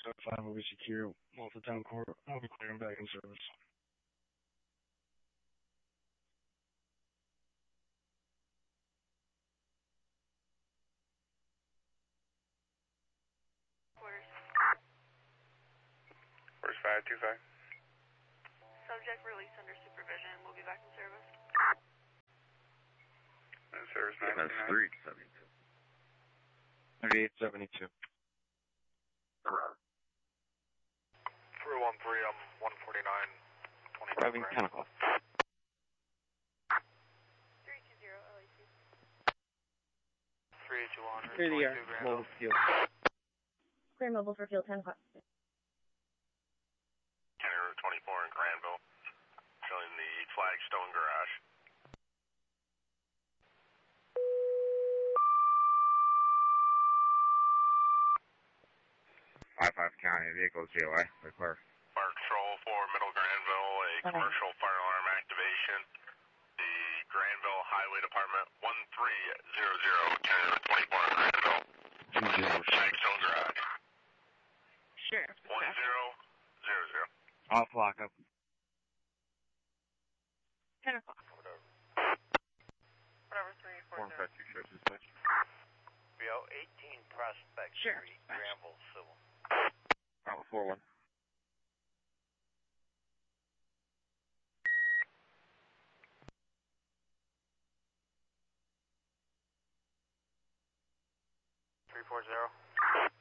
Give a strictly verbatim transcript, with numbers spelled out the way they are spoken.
seven five will be secure. Malta Town Court will be clearing back in service. Where's five two five? Subject released under supervision. We'll be back in service. And service nine two nine. three seventy-two. thirty-eight seventy-two. three one three, I'm one forty-nine, twenty-two. Driving ten o'clock. three two zero, L A two. three eight two one, Through the air. Granville. Clear mobile for field ten o'clock. County Route twenty-four in Granville, showing the Flagstone Garage. five five County Vehicles, G O I. They're clear. Fire Control for Middle Granville, a commercial fire alarm activation. The Granville Highway Department, one three zero zero, County Route twenty-four in Granville. Flagstone Garage. Sheriff. one zero zero zero. Off lockup. ten o'clock. Whatever, three four Form zero. five two shows dispatch. B O eighteen Prospect Sure. Street, Granville, Civil. Bravo four one. three four zero.